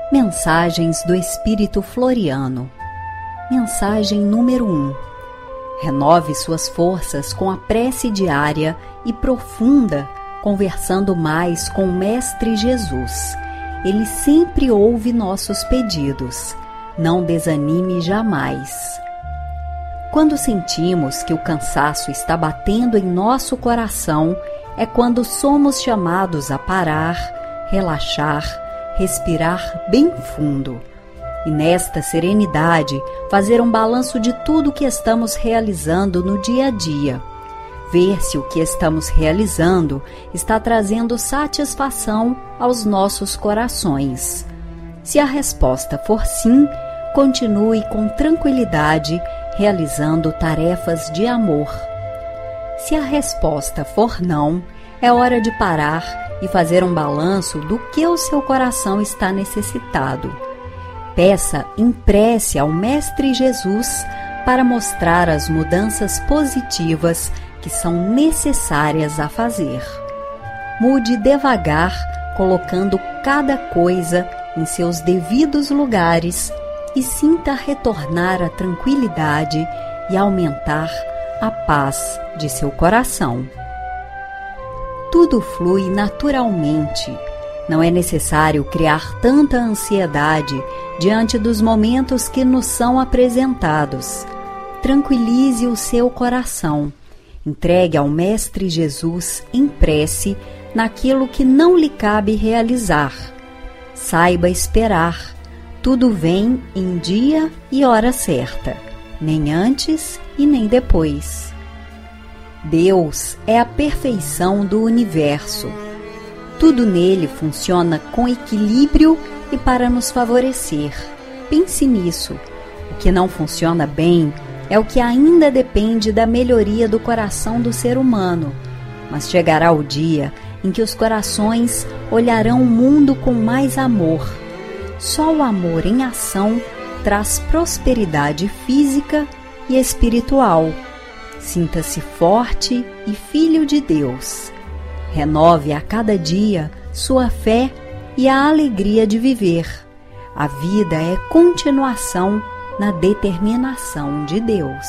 Mensagens do Espírito Floriano. Mensagem número 1. Renove suas forças com a prece diária e profunda, conversando mais com o Mestre Jesus. Ele sempre ouve nossos pedidos. Não desanime jamais. Quando sentimos que o cansaço está batendo em nosso coração, é quando somos chamados a parar, relaxar, respirar bem fundo. E nesta serenidade, fazer um balanço de tudo o que estamos realizando no dia a dia. Ver se o que estamos realizando está trazendo satisfação aos nossos corações. Se a resposta for sim, continue com tranquilidade, realizando tarefas de amor. Se a resposta for não, é hora de parar e fazer um balanço do que o seu coração está necessitado. Peça em prece ao Mestre Jesus para mostrar as mudanças positivas que são necessárias a fazer. Mude devagar, colocando cada coisa em seus devidos lugares e sinta retornar a tranquilidade e aumentar a paz de seu coração. Tudo flui naturalmente. Não é necessário criar tanta ansiedade diante dos momentos que nos são apresentados. Tranquilize o seu coração. Entregue ao Mestre Jesus em prece naquilo que não lhe cabe realizar. Saiba esperar. Tudo vem em dia e hora certa, nem antes e nem depois. Deus é a perfeição do universo. Tudo nele funciona com equilíbrio e para nos favorecer. Pense nisso. O que não funciona bem é o que ainda depende da melhoria do coração do ser humano. Mas chegará o dia em que os corações olharão o mundo com mais amor. Só o amor em ação traz prosperidade física e espiritual. Sinta-se forte e filho de Deus. Renove a cada dia sua fé e a alegria de viver. A vida é continuação na determinação de Deus.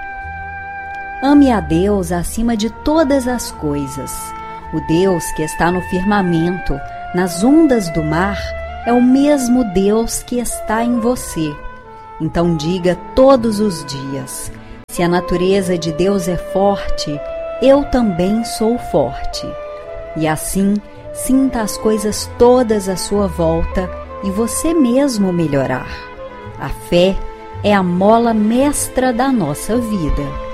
Ame a Deus acima de todas as coisas. O Deus que está no firmamento, nas ondas do mar, é o mesmo Deus que está em você. Então diga todos os dias: se a natureza de Deus é forte, eu também sou forte. E assim, sinta as coisas todas à sua volta e você mesmo melhorar. A fé é a mola mestra da nossa vida.